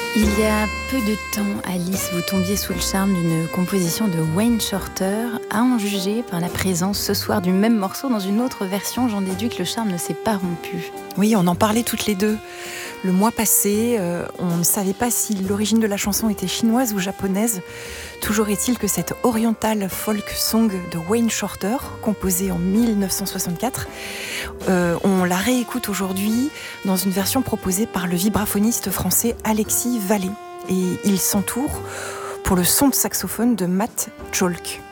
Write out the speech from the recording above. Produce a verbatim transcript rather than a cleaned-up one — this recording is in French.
Il y a peu de temps, Alice, vous tombiez sous le charme d'une composition de Wayne Shorter. À en juger par la présence ce soir du même morceau dans une autre version, j'en déduis que le charme ne s'est pas rompu. Oui, on en parlait toutes les deux. Le mois passé, euh, on ne savait pas si l'origine de la chanson était chinoise ou japonaise. Toujours est-il que cette oriental folk song de Wayne Shorter, composée en dix-neuf cent soixante-quatre, euh, on la réécoute aujourd'hui dans une version proposée par le vibraphoniste français Alexis Vallée. Et il s'entoure pour le son de saxophone de Matt Chalk.